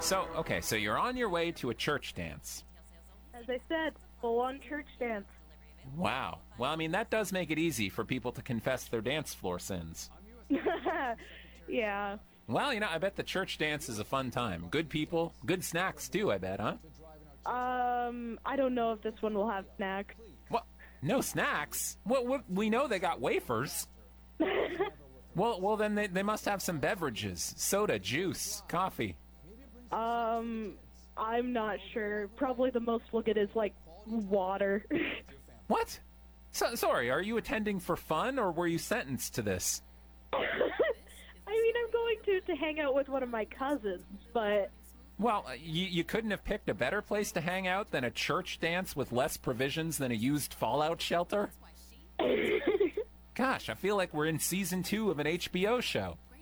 So you're on your way to a church dance. As I said, full-on church dance. Wow. Well, I mean, that does make it easy for people to confess their dance floor sins. Yeah. Well, I bet the church dance is a fun time. Good people, good snacks too, I bet, huh? I don't know if this one will have snacks. What? No snacks? What? We know they got wafers. Well, then they must have some beverages. Soda, juice, coffee. I'm not sure. Probably the most we'll get is, like, water. What? Sorry, are you attending for fun, or were you sentenced to this? I mean, I'm going to hang out with one of my cousins, but... Well, you couldn't have picked a better place to hang out than a church dance with less provisions than a used fallout shelter? Gosh, I feel like we're in season 2 of an HBO show.